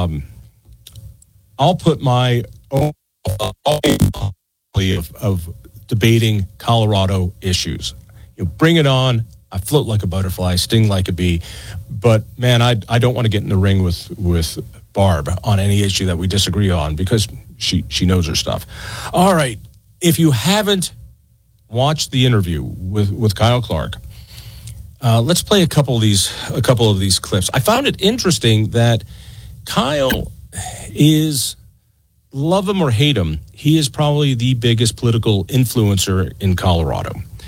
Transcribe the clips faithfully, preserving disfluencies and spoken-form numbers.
um, I'll put my own of, of debating Colorado issues. You know, bring it on. I float like a butterfly, sting like a bee. But, man, I I don't want to get in the ring with, with Barb on any issue that we disagree on because she, she knows her stuff. All right. If you haven't watched the interview with, with Kyle Clark, uh, let's play a couple of these a couple of these clips. I found it interesting that Kyle is, love him or hate him, he is probably the biggest political influencer in Colorado.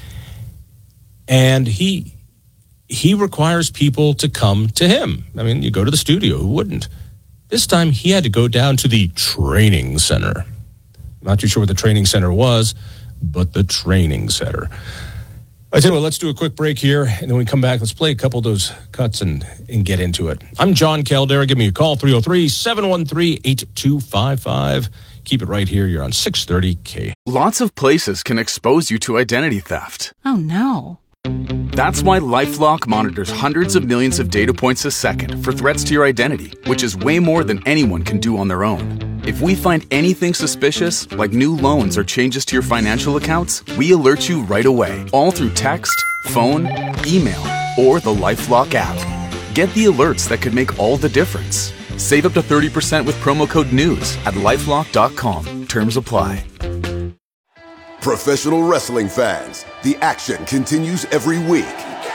And he he requires people to come to him. I mean, you go to the studio, who wouldn't? This time he had to go down to the training center. I'm not too sure what the training center was, but the training center. I tell you what, let's do a quick break here, and then when we come back, let's play a couple of those cuts and, and get into it. I'm John Caldera. Give me a call, three oh three, seven one three, eight two five five. Keep it right here. You're on six thirty K. Lots of places can expose you to identity theft. Oh, no. That's why LifeLock monitors hundreds of millions of data points a second for threats to your identity, which is way more than anyone can do on their own. If we find anything suspicious, like new loans or changes to your financial accounts, we alert you right away, all through text, phone, email, or the LifeLock app. Get the alerts that could make all the difference. Save up to thirty percent with promo code NEWS at lifelock dot com. Terms apply. Professional wrestling fans, the action continues every week.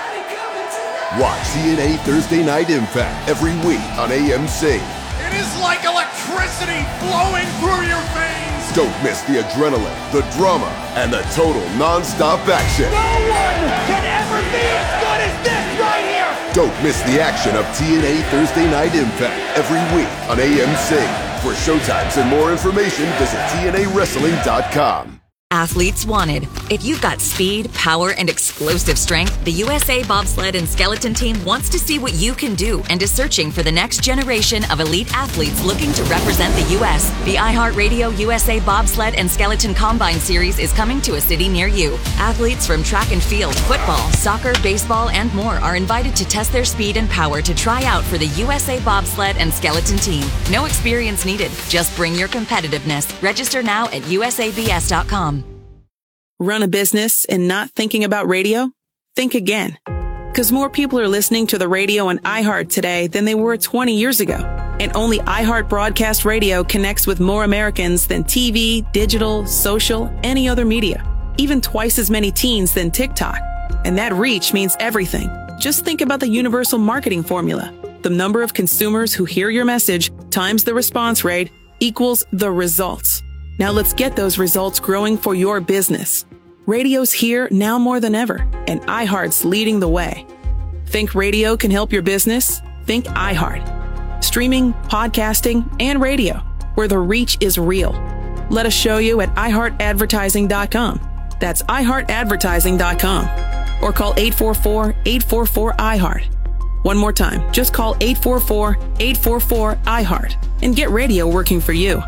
Watch T N A Thursday Night Impact every week on A M C. It is like electricity flowing through your veins. Don't miss the adrenaline, the drama, and the total non-stop action. No one can ever be as good as this right here. Don't miss the action of T N A Thursday Night Impact every week on A M C. For showtimes and more information, visit T N A wrestling dot com. Athletes wanted. If you've got speed, power, and explosive strength, the U S A Bobsled and Skeleton Team wants to see what you can do and is searching for the next generation of elite athletes looking to represent the U S The iHeartRadio U S A Bobsled and Skeleton Combine Series is coming to a city near you. Athletes from track and field, football, soccer, baseball, and more are invited to test their speed and power to try out for the U S A Bobsled and Skeleton Team. No experience needed. Just bring your competitiveness. Register now at U S A B S dot com. Run a business and not thinking about radio? Think again. Because more people are listening to the radio on iHeart today than they were twenty years ago. And only iHeart Broadcast Radio connects with more Americans than T V, digital, social, any other media. Even twice as many teens than TikTok. And that reach means everything. Just think about the universal marketing formula. The number of consumers who hear your message times the response rate equals the results. Now let's get those results growing for your business. Radio's here now more than ever, and iHeart's leading the way. Think radio can help your business? Think iHeart. Streaming, podcasting, and radio, where the reach is real. Let us show you at i heart advertising dot com. That's i heart advertising dot com. Or call eight four four, eight four four, I heart. One more time, just call eight four four, eight four four, I heart and get radio working for you.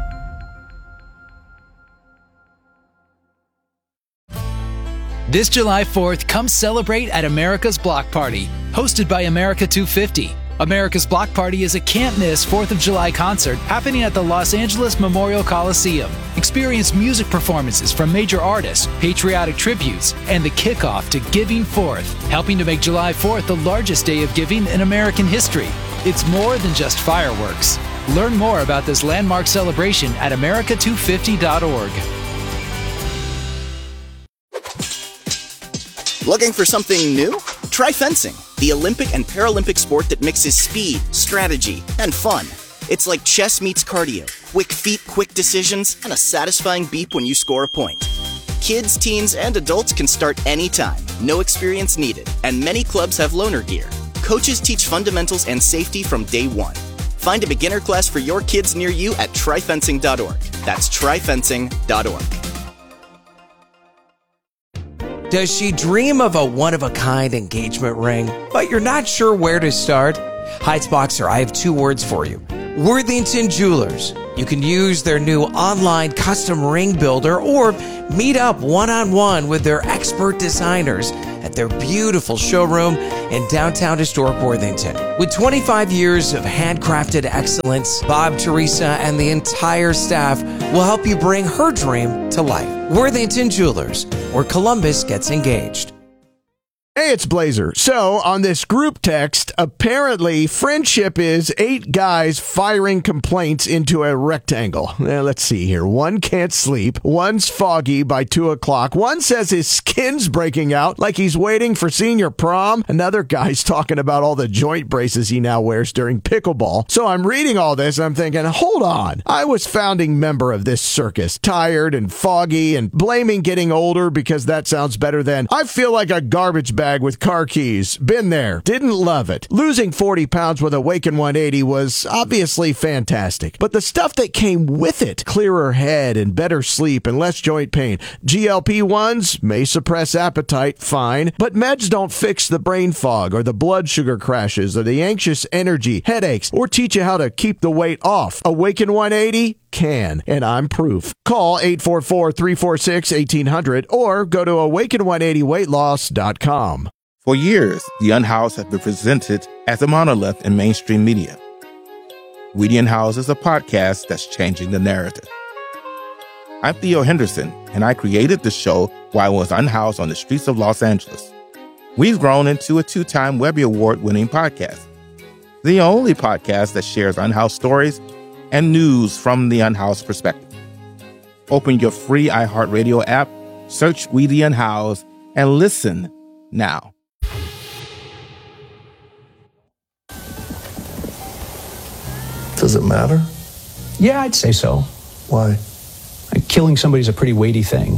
This July fourth, come celebrate at America's Block Party, hosted by America two fifty. America's Block Party is a can't-miss fourth of July concert happening at the Los Angeles Memorial Coliseum. Experience music performances from major artists, patriotic tributes, and the kickoff to Giving Fourth, helping to make July fourth the largest day of giving in American history. It's more than just fireworks. Learn more about this landmark celebration at america two fifty dot org. Looking for something new? Try fencing, the Olympic and Paralympic sport that mixes speed, strategy, and fun. It's like chess meets cardio, quick feet, quick decisions, and a satisfying beep when you score a point. Kids, teens, and adults can start anytime, no experience needed, and many clubs have loaner gear. Coaches teach fundamentals and safety from day one. Find a beginner class for your kids near you at try fencing dot org. That's try fencing dot org. Does she dream of a one-of-a-kind engagement ring, but you're not sure where to start? Heights Boxer, I have two words for you. Worthington Jewelers. You can use their new online custom ring builder or meet up one-on-one with their expert designers at their beautiful showroom in downtown historic Worthington. With twenty-five years of handcrafted excellence, Bob, Teresa, and the entire staff will help you bring her dream to life. Worthington Jewelers, where Columbus gets engaged. Hey, it's Blazer. So, on this group text, apparently friendship is eight guys firing complaints into a rectangle. Now, let's see here. One can't sleep. One's foggy by two o'clock. One says his skin's breaking out like he's waiting for senior prom. Another guy's talking about all the joint braces he now wears during pickleball. So, I'm reading all this and I'm thinking, hold on. I was founding member of this circus. Tired and foggy and blaming getting older because that sounds better than I feel like a garbage bag with car keys. Been there. Didn't love it. Losing forty pounds with Awaken one eighty was obviously fantastic. But the stuff that came with it, clearer head and better sleep and less joint pain. G L P ones may suppress appetite, fine. But meds don't fix the brain fog or the blood sugar crashes or the anxious energy, headaches, or teach you how to keep the weight off. Awaken one eighty can, and I'm proof. Call eight four four, three four six, one eight hundred or go to awaken one eighty weight loss dot com. For years, The Unhoused has been presented as a monolith in mainstream media. We The Unhoused is a podcast that's changing the narrative. I'm Theo Henderson, and I created the show while I was unhoused on the streets of Los Angeles. We've grown into a two-time Webby Award-winning podcast, the only podcast that shares unhoused stories and news from the unhoused perspective. Open your free iHeartRadio app, search We The Unhoused, and listen now. Does it matter? Yeah, I'd say so. Why? Like, killing somebody is a pretty weighty thing.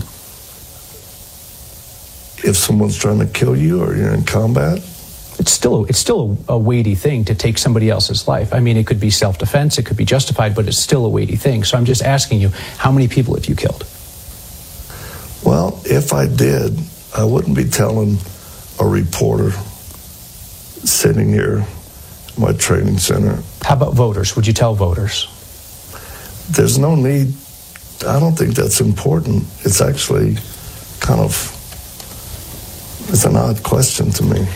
If someone's trying to kill you or you're in combat? It's still a, it's still a, a weighty thing to take somebody else's life. I mean, it could be self-defense, it could be justified, but it's still a weighty thing. So I'm just asking you, how many people have you killed? Well, if I did, I wouldn't be telling a reporter sitting here in my training center. How about voters? Would you tell voters? There's no need. I don't think that's important. It's actually kind of, it's an odd question to me.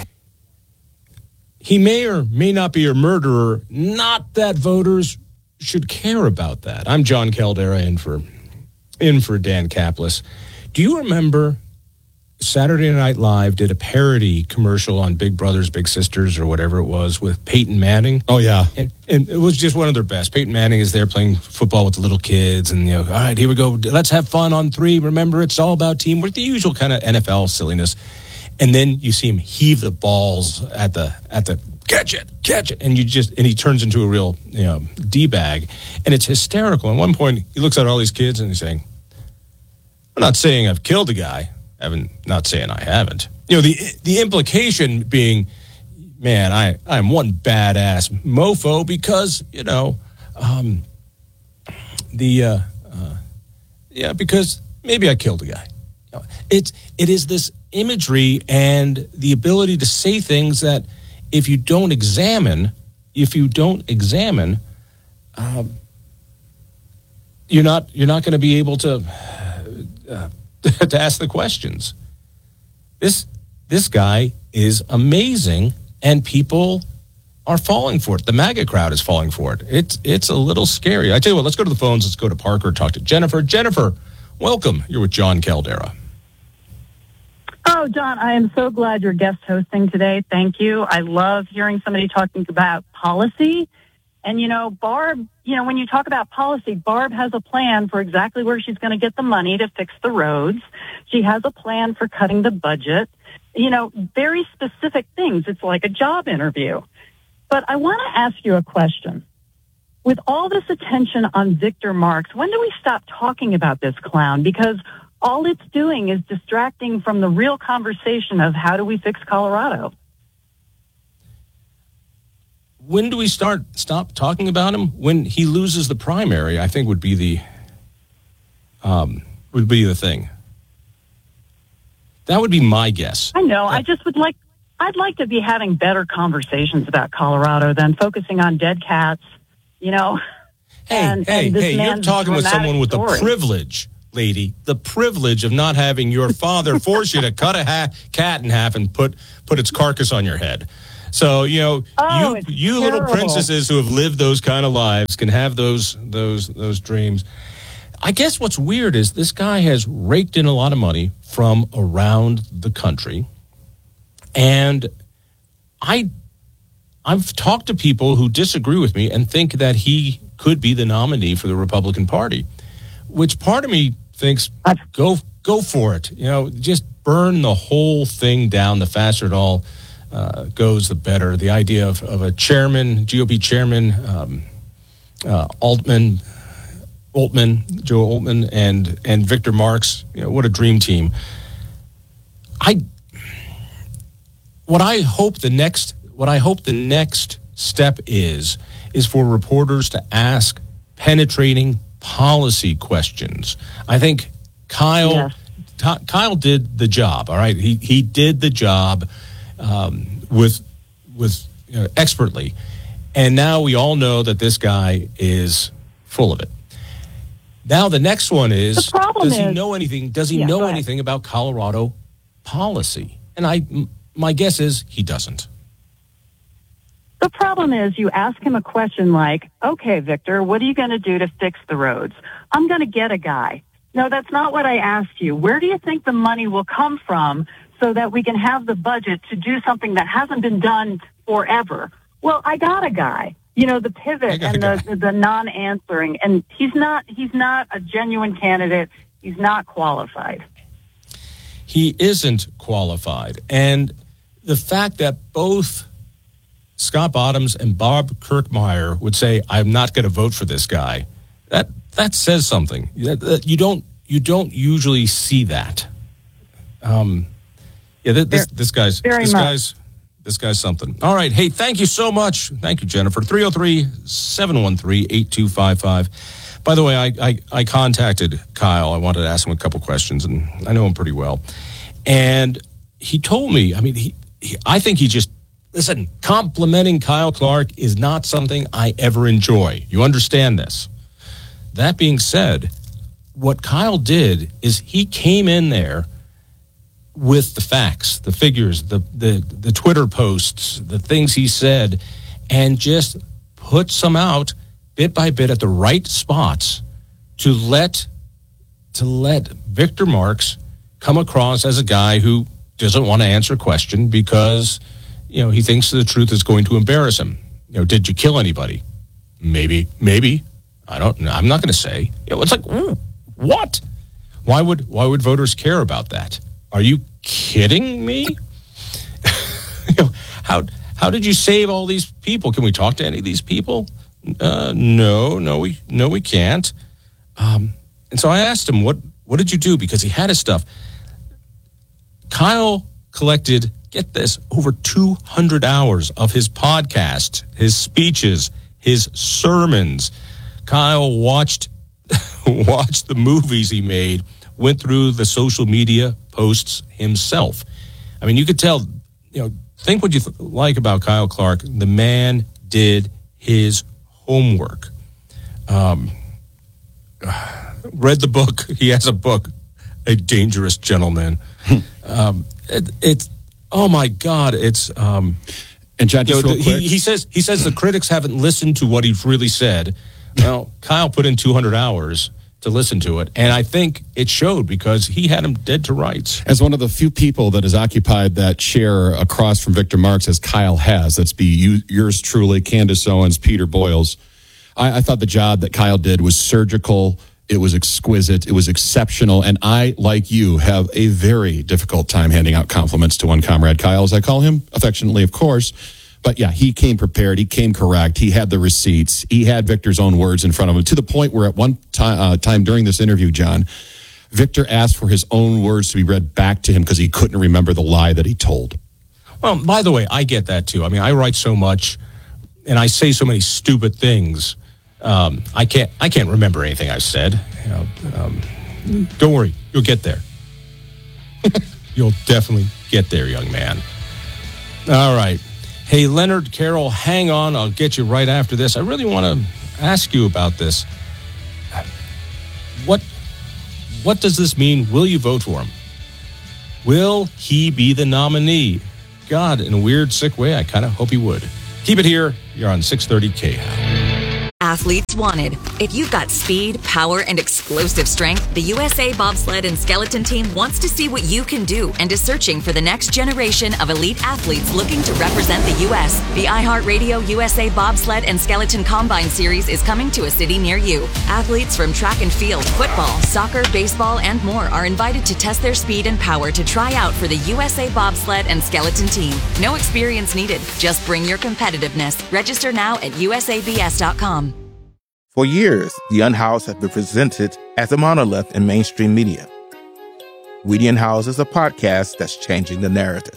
He may or may not be a murderer. Not that voters should care about that. I'm John Caldera in for, in for Dan Caplis. Do you remember Saturday Night Live did a parody commercial on Big Brothers, Big Sisters, or whatever it was, with Peyton Manning? Oh, yeah. And, and it was just one of their best. Peyton Manning is there playing football with the little kids, and, you know, all right, here we go. Let's have fun on three. Remember, it's all about teamwork, the usual kind of N F L silliness. And then you see him heave the balls at the, at the, catch it, catch it. And you just, and he turns into a real, you know, D-bag. And it's hysterical. At one point, he looks at all these kids and he's saying, I'm not saying I've killed a guy. I'm not saying I haven't. You know, the the implication being, man, I, I'm one badass mofo because, you know, um, the, uh, uh, yeah, because maybe I killed a guy. You know, it's, it is this imagery and the ability to say things that if you don't examine, if you don't examine, um, you're not, you're not going to be able to, uh, to ask the questions. This this guy is amazing, and people are falling for it. The MAGA crowd is falling for it. It's it's a little scary. I tell you what, let's go to the phones. Let's go to Parker, talk to Jennifer. Jennifer, welcome. You're with John Caldera. Oh, John, I am so glad you're guest hosting today. Thank you. I love hearing somebody talking about policy. And, you know, Barb, you know, when you talk about policy, Barb has a plan for exactly where she's going to get the money to fix the roads. She has a plan for cutting the budget. You know, very specific things. It's like a job interview. But I want to ask you a question. With all this attention on Victor Marx, when do we stop talking about this clown? Because all it's doing is distracting from the real conversation of how do we fix Colorado? When do we start stop talking about him? When he loses the primary, I think would be the um, would be the thing. That would be my guess. I know. I just would like I'd like to be having better conversations about Colorado than focusing on dead cats. You know. Hey, and, hey, and this hey! You're man's talking with someone with story. the privilege lady, the privilege of not having your father force you to cut a ha- cat in half and put put its carcass on your head. So, you know, Oh, you it's you little terrible. princesses who have lived those kind of lives can have those those those dreams. I guess what's weird is this guy has raked in a lot of money from around the country. And I I've talked to people who disagree with me and think that he could be the nominee for the Republican Party, which part of me thinks, go go for it. You know, just burn the whole thing down. The faster it all uh, goes, the better. The idea of, of a chairman, G O P chairman, um, uh, Altman, Altman, Joe Altman, and and Victor Marx. You know, what a dream team. I what I hope the next what I hope the next step is is for reporters to ask penetrating policy questions. I think Kyle Yes. T- Kyle did the job. All right, he he did the job um, with with you know, expertly, and now we all know that this guy is full of it. Now the next one is: The problem does he is- know anything? Does he Yeah, know go ahead. anything about Colorado policy? And I, m- my guess is he doesn't. The problem is you ask him a question like, okay, Victor, what are you going to do to fix the roads? I'm going to get a guy. No, that's not what I asked you. Where do you think the money will come from so that we can have the budget to do something that hasn't been done forever? Well, I got a guy. You know, the pivot and the, the, the non-answering. And he's not, he's not a genuine candidate. He's not qualified. He isn't qualified. And the fact that both Scott Bottoms and Bob Kirkmeyer would say, I'm not going to vote for this guy, that that says something. That- that You don't you don't usually see that. Um, yeah, th- this this guy's Very this much. guy's this guy's something. All right, hey, thank you so much. Thank you, Jennifer. three oh three, seven one three, eight two five five. By the way, I, I I contacted Kyle. I wanted to ask him a couple questions, and I know him pretty well. And he told me, I mean, he, he I think he just Listen, complimenting Kyle Clark is not something I ever enjoy. You understand this. That being said, what Kyle did is he came in there with the facts, the figures, the, the, the Twitter posts, the things he said, and just put some out bit by bit at the right spots to let to let Victor Marx come across as a guy who doesn't want to answer a question because you know, he thinks the truth is going to embarrass him. You know, did you kill anybody? Maybe, maybe. I don't know. I'm not going to say. You know, it's like, ooh, what? Why would why would voters care about that? Are you kidding me? you know, how how did you save all these people? Can we talk to any of these people? Uh, no, no, we no, we can't. Um, and so I asked him, what what did you do? Because he had his stuff. Kyle collected, get this, over two hundred hours of his podcast, his speeches, his sermons. Kyle watched watched the movies he made, went through the social media posts himself. I mean, you could tell, you know, think what you th- like about Kyle Clark. The man did his homework. Um, read the book. He has a book, A Dangerous Gentleman. um, it, it's, oh my God, it's. Um, and John, just you know, real he, quick. he says he says the critics haven't listened to what he's really said. Well, Kyle put in two hundred hours to listen to it, and I think it showed because he had him dead to rights. As one of the few people that has occupied that chair across from Victor Marx, as Kyle has, that's be you, yours truly, Candace Owens, Peter Boyles. I, I thought the job that Kyle did was surgical. It was exquisite. It was exceptional. And I, like you, have a very difficult time handing out compliments to one comrade Kyle, as I call him, affectionately, of course. But yeah, he came prepared. He came correct. He had the receipts. He had Victor's own words in front of him, to the point where at one time, uh, time during this interview, John, Victor asked for his own words to be read back to him because he couldn't remember the lie that he told. Well, by the way, I get that too. I mean, I write so much and I say so many stupid things. Um, I can't I can't remember anything I've said. You know, um, don't worry, you'll get there. You'll definitely get there, young man. All right. Hey, Leonard Carroll, hang on. I'll get you right after this. I really want to ask you about this. What What does this mean? Will you vote for him? Will he be the nominee? God, in a weird, sick way, I kind of hope he would. Keep it here. You're on six thirty K H O W. Athletes wanted. If you've got speed, power, and explosive strength, the U S A Bobsled and Skeleton Team wants to see what you can do and is searching for the next generation of elite athletes looking to represent the U S. The iHeartRadio U S A Bobsled and Skeleton Combine Series is coming to a city near you. Athletes from track and field, football, soccer, baseball, and more are invited to test their speed and power to try out for the U S A Bobsled and Skeleton Team. No experience needed. Just bring your competitiveness. Register now at U S A B S dot com. For years, the Unhoused have been presented as a monolith in mainstream media. Weedy and House is a podcast that's changing the narrative.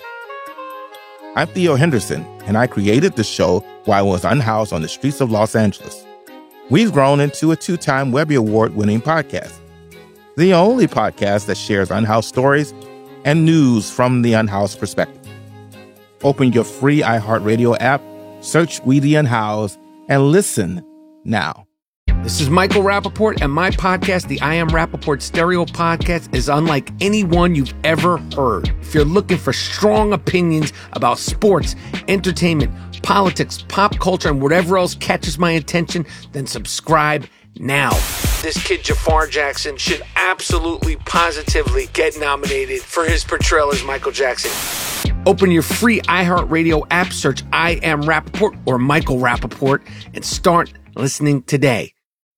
I'm Theo Henderson, and I created the show while I was unhoused on the streets of Los Angeles. We've grown into a two-time Webby Award-winning podcast, the only podcast that shares unhoused stories and news from the unhoused perspective. Open your free iHeartRadio app, search Weedy and House, and listen now. This is Michael Rappaport, and my podcast, the I Am Rappaport Stereo Podcast, is unlike any one you've ever heard. If you're looking for strong opinions about sports, entertainment, politics, pop culture, and whatever else catches my attention, then subscribe now. This kid, Jafar Jackson, should absolutely, positively get nominated for his portrayal as Michael Jackson. Open your free iHeartRadio app, search I Am Rappaport or Michael Rappaport, and start listening today.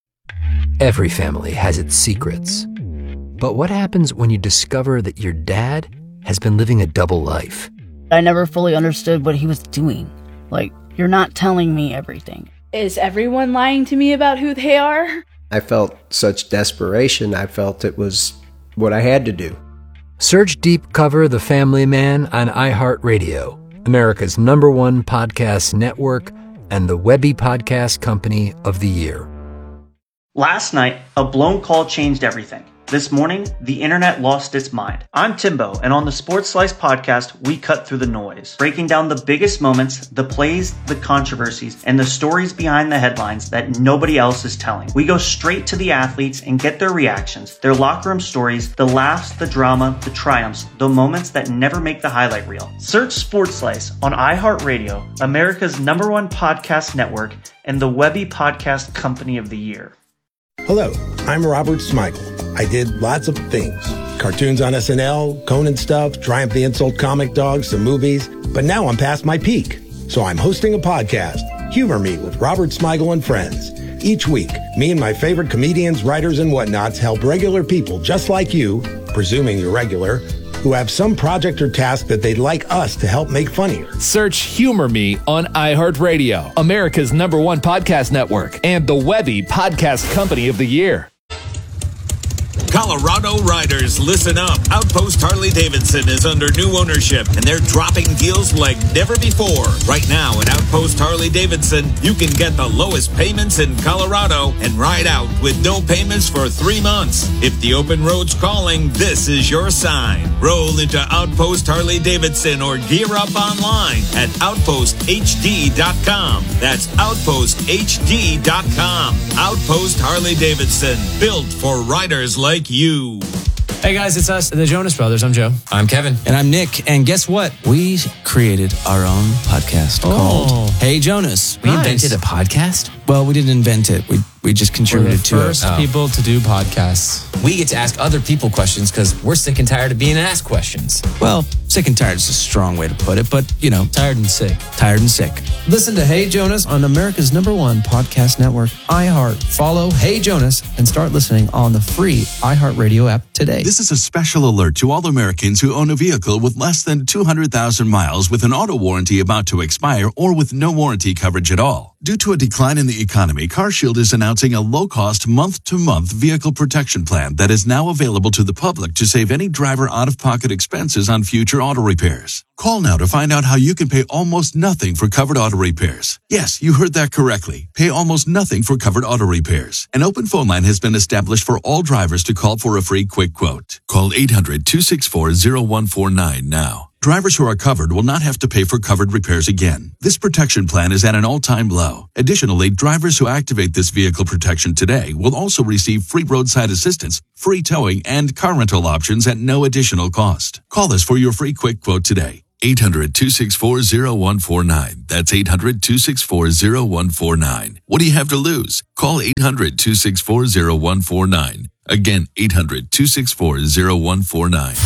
Every family has its secrets. But what happens when you discover that your dad has been living a double life? I never fully understood what he was doing. Like, you're not telling me everything. Is everyone lying to me about who they are? I felt such desperation. I felt it was what I had to do. Search Deep Cover The Family Man on iHeartRadio, America's number one podcast network, and the Webby Podcast Company of the Year. Last night, a blown call changed everything. This morning, the internet lost its mind. I'm Timbo, and on the Sports Slice podcast, we cut through the noise, breaking down the biggest moments, the plays, the controversies, and the stories behind the headlines that nobody else is telling. We go straight to the athletes and get their reactions, their locker room stories, the laughs, the drama, the triumphs, the moments that never make the highlight reel. Search Sports Slice on iHeartRadio, America's number one podcast network, and the Webby Podcast Company of the Year. Hello, I'm Robert Smigel. I did lots of things. Cartoons on S N L, Conan stuff, Triumph the Insult Comic Dog, some movies. But now I'm past my peak. So I'm hosting a podcast, Humor Me with Robert Smigel and Friends. Each week, me and my favorite comedians, writers, and whatnots help regular people just like you, presuming you're regular, who have some project or task that they'd like us to help make funnier. Search Humor Me on iHeartRadio, America's number one podcast network, and the Webby Podcast Company of the Year. Colorado riders, listen up. Outpost Harley-Davidson is under new ownership, and they're dropping deals like never before. Right now at Outpost Harley-Davidson, you can get the lowest payments in Colorado and ride out with no payments for three months. If the open road's calling, this is your sign. Roll into Outpost Harley-Davidson or gear up online at outpost h d dot com. That's outpost h d dot com. Outpost Harley-Davidson, built for riders like you. Hey guys, it's us, the Jonas Brothers. I'm Joe. I'm Kevin. And I'm Nick. And guess what? We created our own podcast oh. called Hey Jonas. We nice. invented a podcast? Well, we didn't invent it. We we just contributed to it. We're the first people to do podcasts. We get to ask other people questions because we're sick and tired of being asked questions. Well, sick and tired is a strong way to put it, but, you know. Tired and sick. Tired and sick. Listen to Hey Jonas on America's number one podcast network, iHeart. Follow Hey Jonas and start listening on the free iHeartRadio app today. This is a special alert to all Americans who own a vehicle with less than two hundred thousand miles with an auto warranty about to expire or with no warranty coverage at all. Due to a decline in the economy, CarShield is announcing a low-cost, month-to-month vehicle protection plan that is now available to the public to save any driver out-of-pocket expenses on future auto repairs. Call now to find out how you can pay almost nothing for covered auto repairs. Yes, you heard that correctly. Pay almost nothing for covered auto repairs. An open phone line has been established for all drivers to call for a free quick quote. Call eight hundred, two six four, zero one four nine now. Drivers who are covered will not have to pay for covered repairs again. This protection plan is at an all-time low. Additionally, drivers who activate this vehicle protection today will also receive free roadside assistance, free towing, and car rental options at no additional cost. Call us for your free quick quote today. eight hundred, two six four, zero one four nine. That's eight hundred, two six four, zero one four nine. What do you have to lose? Call eight hundred, two six four, zero one four nine. Again, eight hundred, two six four, zero one four nine.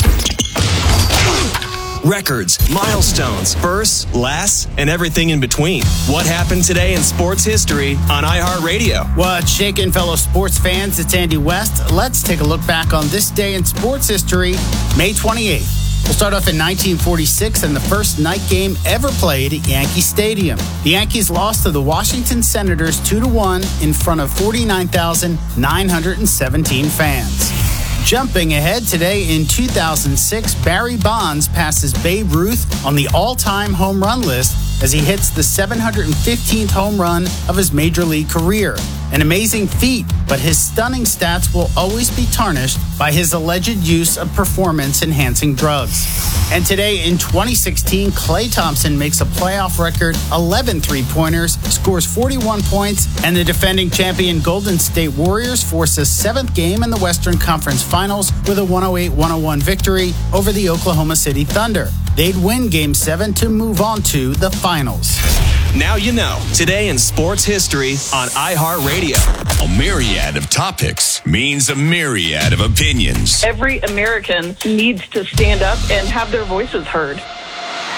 Records, milestones, firsts, lasts, and everything in between. What happened today in sports history on iHeartRadio? What's shaking, fellow sports fans? It's Andy West. Let's take a look back on this day in sports history, May twenty-eighth. We'll start off in nineteen forty-six and the first night game ever played at Yankee Stadium. The Yankees lost to the Washington Senators two to one in front of forty-nine thousand nine hundred seventeen fans. Jumping ahead today in two thousand six, Barry Bonds passes Babe Ruth on the all-time home run list as he hits the seven hundred fifteenth home run of his major league career. An amazing feat, but his stunning stats will always be tarnished by his alleged use of performance-enhancing drugs. And today in twenty sixteen, Klay Thompson makes a playoff record eleven three-pointers, scores forty-one points, and the defending champion Golden State Warriors force a seventh game in the Western Conference Finals with a one oh eight one oh one victory over the Oklahoma City Thunder. They'd win Game seven to move on to the finals. Now you know. Today in sports history on iHeartRadio. A myriad of topics means a myriad of opinions. Every American needs to stand up and have their voices heard.